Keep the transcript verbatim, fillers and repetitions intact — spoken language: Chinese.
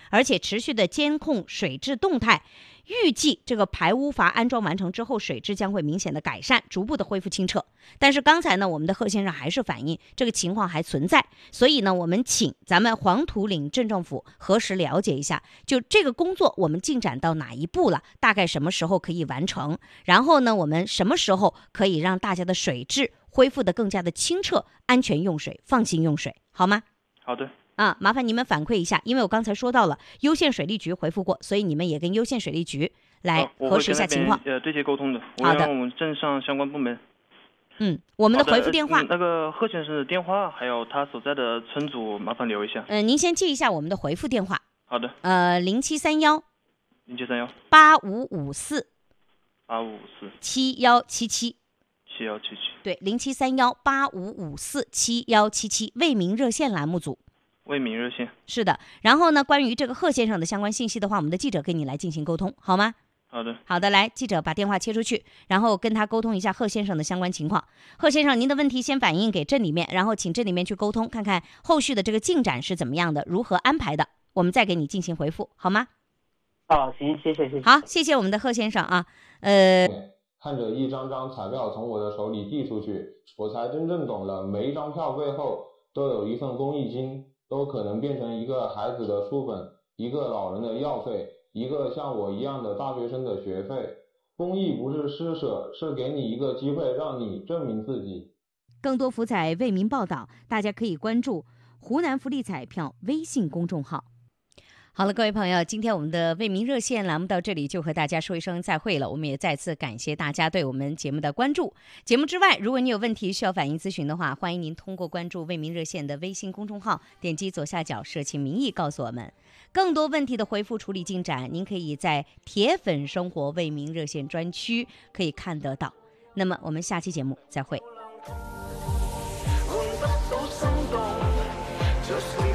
而且持续的监控水质动态。预计这个排污阀安装完成之后，水质将会明显的改善，逐步的恢复清澈。但是刚才呢，我们的贺先生还是反映这个情况还存在，所以呢，我们请咱们黄土岭镇政府核实了解一下，就这个工作我们进展到哪一步了，大概什么时候可以完成，然后呢，我们什么时候可以让大家的水质恢复的更加的清澈，安全用水，放心用水，好吗？ 好的。 啊，麻烦你们反馈一下，因为我刚才说到了优县水利局回复过，所以你们也跟优县水利局来核实一下情况。 我会跟那边呃对接沟通的， 好的， 我让我们镇上相关部门。 嗯，我们的回复电话， 呃、那个贺先生的电话还有他所在的村组，麻烦留一下。 嗯、呃，您先记一下我们的回复电话。 好的。 呃，零七三幺零七三幺八五五四八五五四七幺七七七幺七七。 对，零七三幺八五五四七幺七七，为民热线栏目组。 为民热线。 是的，然后呢，关于这个贺先生的相关信息的话，我们的记者跟你来进行沟通，好吗？ 好的。 好的，来，记者把电话切出去，然后跟他沟通一下贺先生的相关情况。贺先生，您的问题先反映给镇里面，然后请镇里面去沟通，看看后续的这个进展是怎么样的，如何安排的，我们再给你进行回复，好吗？ 好，行，谢谢，谢谢。 好，谢谢我们的贺先生啊。呃， 看着一张张彩票从我的手里递出去，我才真正懂了，每一张票背后都有一份公益金，都可能变成一个孩子的书本，一个老人的药费，一个像我一样的大学生的学费。公益不是施舍，是给你一个机会，让你证明自己。 更多福彩为民报道，大家可以关注湖南福利彩票微信公众号。好了，各位朋友，今天我们的为民热线栏目到这里就和大家说一声再会了。我们也再次感谢大家对我们节目的关注。节目之外，如果你有问题需要反映咨询的话，欢迎您通过关注为民热线的微信公众号，点击左下角社情民意告诉我们。更多问题的回复处理进展，您可以在铁粉生活为民热线专区可以看得到。那么我们下期节目再会。